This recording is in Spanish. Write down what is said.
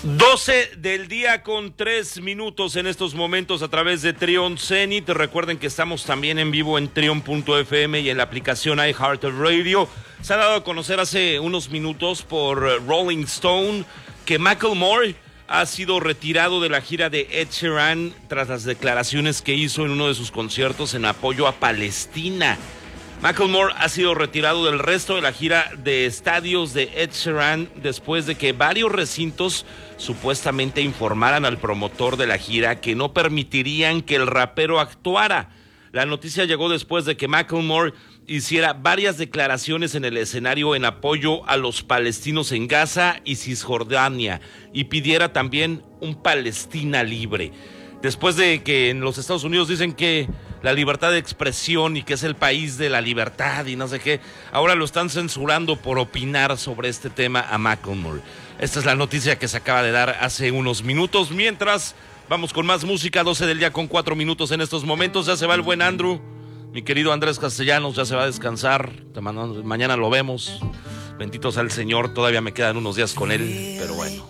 12 del día con 3 minutos en estos momentos a través de Trion Zenith. Recuerden que estamos también en vivo en trion.fm y en la aplicación iHeartRadio. Se ha dado a conocer hace unos minutos por Rolling Stone que Macklemore ha sido retirado de la gira de Ed Sheeran tras las declaraciones que hizo en uno de sus conciertos en apoyo a Palestina. Macklemore ha sido retirado del resto de la gira de estadios de Ed Sheeran después de que varios recintos supuestamente informaran al promotor de la gira que no permitirían que el rapero actuara. La noticia llegó después de que Macklemore hiciera varias declaraciones en el escenario en apoyo a los palestinos en Gaza y Cisjordania y pidiera también un Palestina libre. Después de que en los Estados Unidos dicen que la libertad de expresión y que es el país de la libertad y no sé qué, ahora lo están censurando por opinar sobre este tema a Macklemore. Esta es la noticia que se acaba de dar hace unos minutos. Mientras, vamos con más música, 12 del día con 4 minutos en estos momentos. Ya se va el buen Andrew, mi querido Andrés Castellanos, ya se va a descansar. Mañana lo vemos. Bendito sea el Señor, todavía me quedan unos días con él, pero bueno.